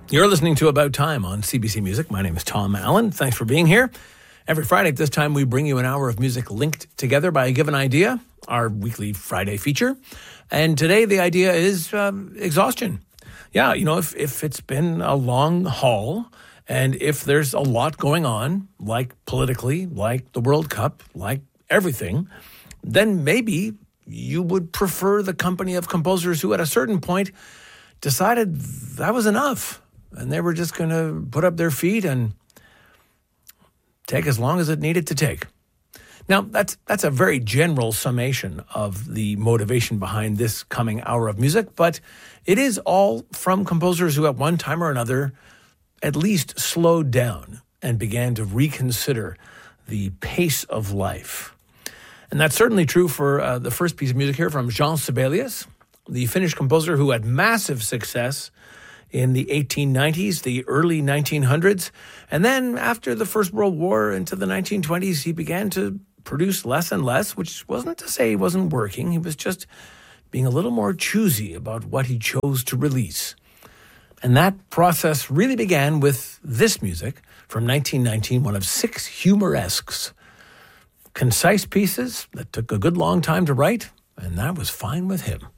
You're listening to About Time on CBC Music. My name is Tom Allen. Thanks for being here. Every Friday at this time, we bring you an hour of music linked together by a given idea, our weekly Friday feature. And today the idea is exhaustion. Yeah, if it's been a long haul and if there's a lot going on, like politically, like the World Cup, like everything, then maybe you would prefer the company of composers who at a certain point decided that was enough. And they were just going to put up their feet and take as long as it needed to take. Now, that's a very general summation of the motivation behind this coming hour of music, but it is all from composers who at one time or another at least slowed down and began to reconsider the pace of life. And that's certainly true for the first piece of music here from Jean Sibelius, the Finnish composer who had massive success in the 1890s, the early 1900s. And then after the First World War into the 1920s, he began to produce less and less, which wasn't to say he wasn't working. He was just being a little more choosy about what he chose to release. And that process really began with this music from 1919, one of 6 humoresques. Concise pieces that took a good long time to write, and that was fine with him.